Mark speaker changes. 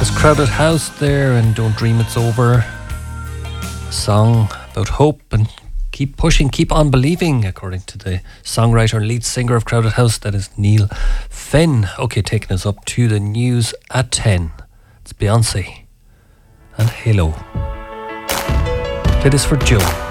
Speaker 1: Crowded House there, and Don't Dream It's Over. A song about hope and keep pushing, keep on believing, according to the songwriter and lead singer of Crowded House, that is Neil Finn. Okay, taking us up to the news at 10. It's Beyonce and Halo. Play this for Joe.